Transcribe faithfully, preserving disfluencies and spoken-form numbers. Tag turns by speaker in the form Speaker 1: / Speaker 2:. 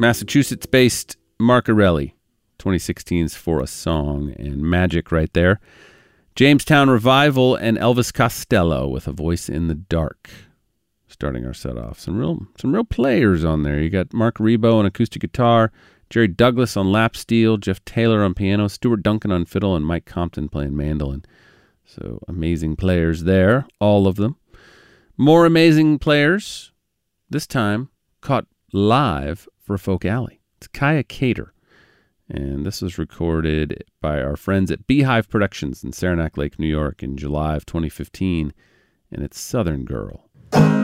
Speaker 1: Massachusetts-based Marcarelli, twenty sixteen's For a Song, and Magic right there. Jamestown Revival and Elvis Costello with A Voice in the Dark. Starting our set off. Some real some real players on there. You got Mark Rebo on acoustic guitar, Jerry Douglas on lap steel, Jeff Taylor on piano, Stuart Duncan on fiddle, and Mike Compton playing mandolin. So amazing players there, all of them. More amazing players, this time caught live for Folk Alley. It's Kaya Cater. And this was recorded by our friends at Beehive Productions in Saranac Lake, New York in July of twenty fifteen. And it's Southern Girl.